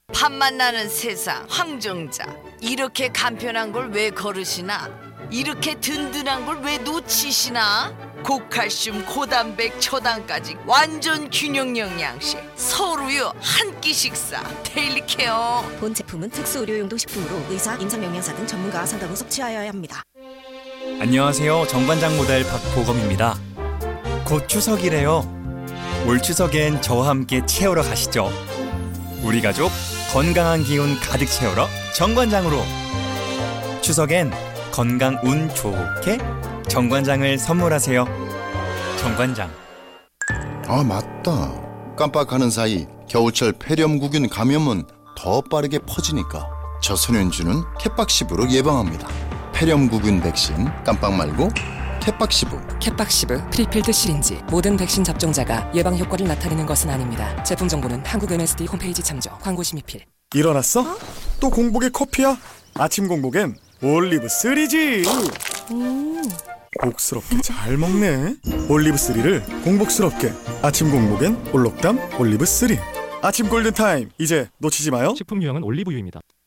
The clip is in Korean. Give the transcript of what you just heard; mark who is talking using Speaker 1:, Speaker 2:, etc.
Speaker 1: 밥맛 나는 세상 황정자. 이렇게 간편한 걸 왜 거르시나? 이렇게 든든한 걸 왜 놓치시나? 고칼슘 고단백 초당까지 완전 균형 영양식 서울우유 한 끼 식사 데일리 케어.
Speaker 2: 본 제품은 특수 의료용도 식품으로 의사, 임상영양사 등 전문가와 상담 후 섭취하여야 합니다.
Speaker 3: 안녕하세요. 정관장 모델 박보검입니다. 곧 추석이래요. 올 추석엔 저와 함께 채우러 가시죠. 우리 가족 건강한 기운 가득 채우러 정관장으로. 추석엔 건강 운 좋게 정관장을 선물하세요. 정관장.
Speaker 4: 아, 맞다. 깜빡하는 사이 겨울철 폐렴구균 감염은 더 빠르게 퍼지니까 저소년주는 캣박시브로 예방합니다. 폐렴구균 백신 깜빡 말고 캣박시브.
Speaker 5: 캣박시브 프리필드 시린지. 모든 백신 접종자가 예방 효과를 나타내는 것은 아닙니다. 제품 정보는 한국 MSD 홈페이지 참조. 광고 심의필.
Speaker 6: 일어났어? 또 공복에 커피야? 아침 공복엔 올리브 3지. 복스럽게 잘 먹네. 올리브 3를 공복스럽게. 아침 공복엔 올록담 올리브 3. 아침 골든타임 이제 놓치지 마요.
Speaker 7: 식품 유형은 올리브유입니다.